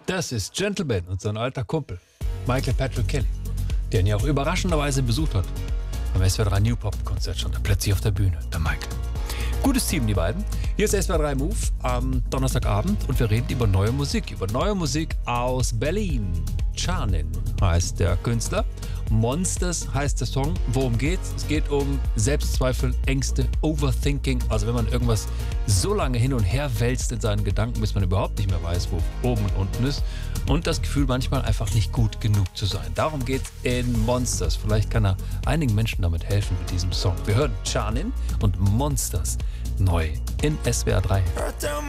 Das ist Gentleman und sein alter Kumpel, Michael Patrick Kelly, der ihn ja auch überraschenderweise besucht hat. Am SWR3 New Pop Konzert stand er plötzlich auf der Bühne, der Michael. Gutes Team, die beiden. Hier ist SWR3 Move am Donnerstagabend und wir reden über neue Musik. Über neue Musik aus Berlin. Charnin heißt der Künstler. Monsters heißt der Song. Worum geht's? Es geht um Selbstzweifel, Ängste, Overthinking. Also wenn man irgendwas so lange hin und her wälzt in seinen Gedanken, bis man überhaupt nicht mehr weiß, wo oben und unten ist. Und das Gefühl, manchmal einfach nicht gut genug zu sein. Darum geht's in Monsters. Vielleicht kann er einigen Menschen damit helfen mit diesem Song. Wir hören Charnin und Monsters neu in SWR3.